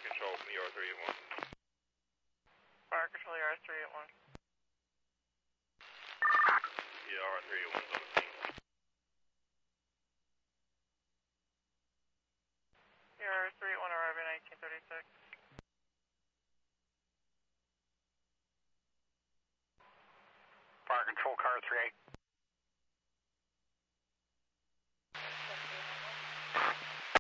Control, ER 381. Fire Control, ER 381. ER 381 is on the scene. ER 381 arriving 1936. Fire Control, car 38.